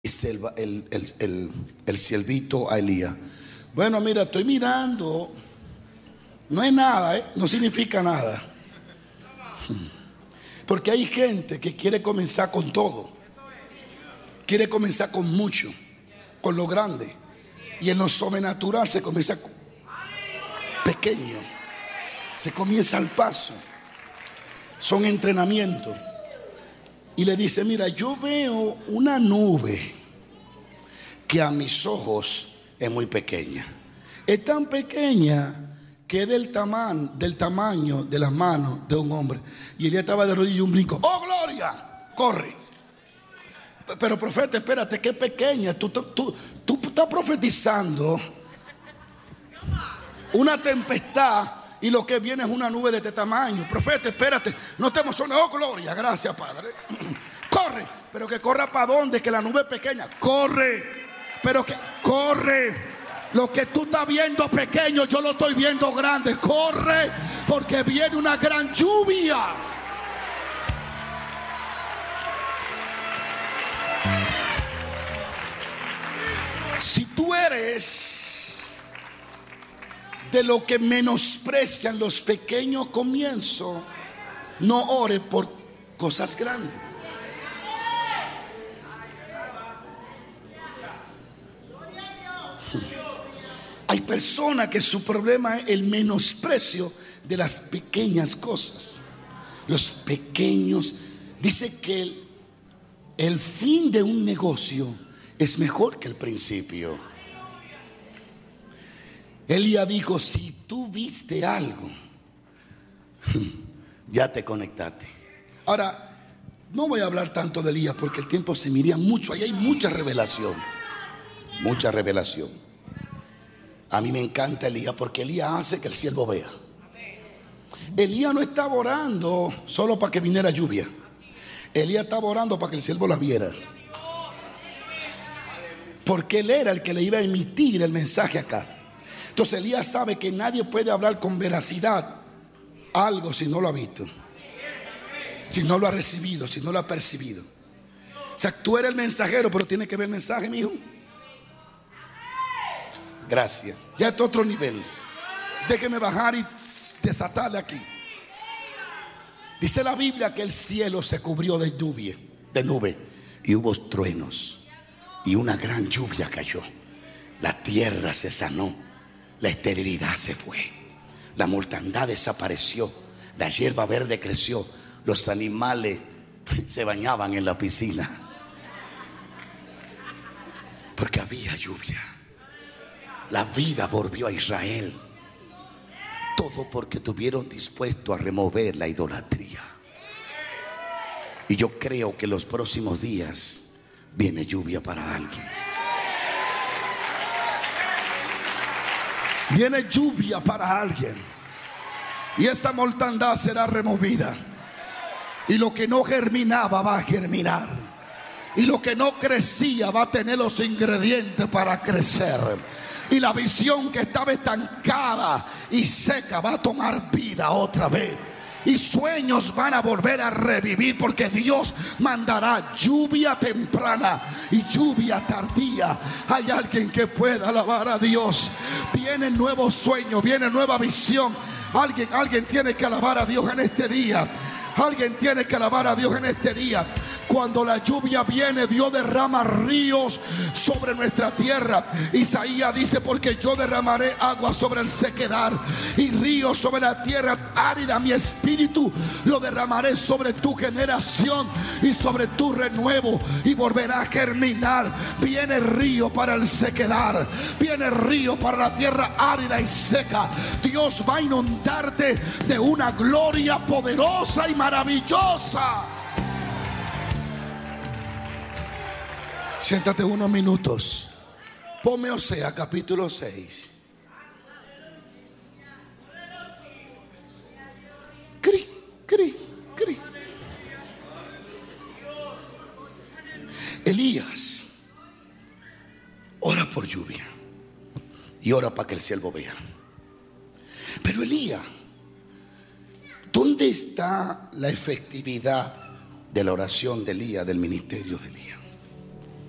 dice el siervito a Elías: bueno, mira, estoy mirando, no es nada, no significa nada. Porque hay gente que quiere comenzar con todo, quiere comenzar con mucho, con lo grande, y en lo sobrenatural se comienza pequeño, se comienza al paso, son entrenamientos. Y le dice: mira, yo veo una nube que a mis ojos es muy pequeña. Es tan pequeña que es del tamaño de las manos de un hombre. Y Elías estaba de rodillas y un brinco. ¡Oh, gloria! Corre. Pero profeta, espérate, que es pequeña. Tú estás profetizando una tempestad y lo que viene es una nube de este tamaño. Profeta, espérate, no te emociones. Oh, gloria, gracias, Padre. Corre, pero que corra para dónde, que la nube es pequeña. Corre, pero que corre. Lo que tú estás viendo pequeño, yo lo estoy viendo grande. Corre, porque viene una gran lluvia. Si tú eres de lo que menosprecian los pequeños comienzos, no ores por cosas grandes. Hay personas que su problema es el menosprecio de las pequeñas cosas. Los pequeños, dice que el fin de un negocio es mejor que el principio. Elías dijo: si tú viste algo, ya te conectaste. Ahora, no voy a hablar tanto de Elías porque el tiempo se me iría mucho. Ahí hay mucha revelación. Mucha revelación. A mí me encanta Elías porque Elías hace que el siervo vea. Elías no estaba orando solo para que viniera lluvia. Elías estaba orando para que el siervo la viera. Porque él era el que le iba a emitir el mensaje acá. Entonces Elías sabe que nadie puede hablar con veracidad algo si no lo ha visto, si no lo ha recibido, si no lo ha percibido. O sea, tú eres el mensajero, pero tienes que ver el mensaje, mi hijo. Gracias. Ya es otro nivel. Déjeme bajar y desatarle aquí. Dice la Biblia que el cielo se cubrió de nube, y hubo truenos y una gran lluvia cayó. La tierra se sanó, la esterilidad se fue, la mortandad desapareció, la hierba verde creció, los animales se bañaban en la piscina porque había lluvia. La vida volvió a Israel. Todo porque estuvieron dispuestos a remover la idolatría. Y yo creo que los próximos días viene lluvia para alguien. Viene lluvia para alguien. Y esta mortandad será removida. Y lo que no germinaba va a germinar. Y lo que no crecía va a tener los ingredientes para crecer. Y la visión que estaba estancada y seca va a tomar vida otra vez. Y sueños van a volver a revivir, porque Dios mandará lluvia temprana y lluvia tardía. Hay alguien que pueda alabar a Dios. Vienen nuevos sueños, viene nueva visión. Alguien tiene que alabar a Dios en este día. Alguien tiene que alabar a Dios en este día. Cuando la lluvia viene, Dios derrama ríos sobre nuestra tierra. Isaías dice: porque yo derramaré agua sobre el sequedal y ríos sobre la tierra árida. Mi espíritu lo derramaré sobre tu generación y sobre tu renuevo, y volverá a germinar. Viene río para el sequedal, viene río para la tierra árida y seca. Dios va a inundarte de una gloria poderosa y maravillosa. Siéntate unos minutos. Ponme Oseas capítulo 6. Cri, cri, cri. Elías ora por lluvia y ora para que el siervo vea. Pero Elías, ¿dónde está la efectividad de la oración de Elías, del ministerio de Elías?